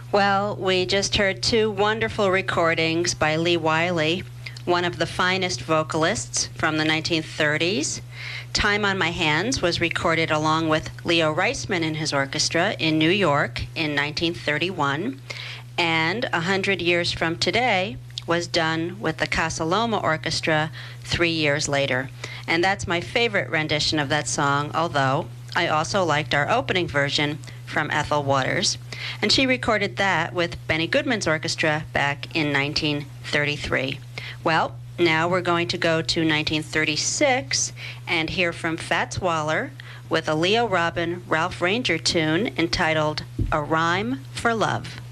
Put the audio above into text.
Well, we just heard two wonderful recordings by Lee Wiley, one of the finest vocalists from the 1930s. Time on My Hands was recorded along with Leo Reisman and his orchestra in New York in 1931, and 100 years from today was done with the Casa Loma Orchestra 3 years later. And that's my favorite rendition of that song, although I also liked our opening version from Ethel Waters, and she recorded that with Benny Goodman's orchestra back in 1933. Well, now we're going to go to 1936 and hear from Fats Waller with a Leo Robin Ralph Ranger tune entitled A Rhyme for Love.